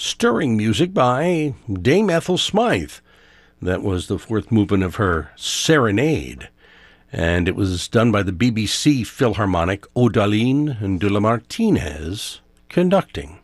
stirring music by Dame Ethel Smythe. That was the fourth movement of her Serenade, and it was done by the BBC Philharmonic, Odaline and de la Martinez conducting.